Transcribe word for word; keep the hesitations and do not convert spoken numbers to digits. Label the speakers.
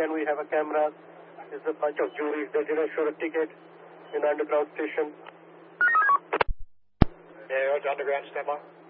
Speaker 1: can we have a camera? There's a bunch of juries. They didn't show a ticket in the underground station.
Speaker 2: Yeah, Roger, underground, stand by.